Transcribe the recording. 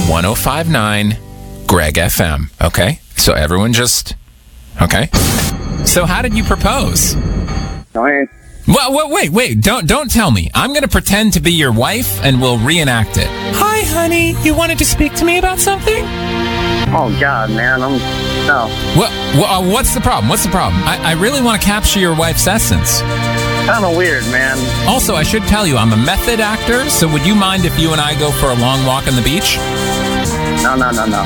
1059 Greg FM. Okay? So everyone just... Okay? So how did you propose? Okay. Well, wait. Don't tell me. I'm going to pretend to be your wife and we'll reenact it. Hi, honey. You wanted to speak to me about something? Oh, God, man. No. What's the problem? I really want to capture your wife's essence. Kind of weird, man. Also, I should tell you, I'm a method actor, so would you mind if you and I go for a long walk on the beach? No.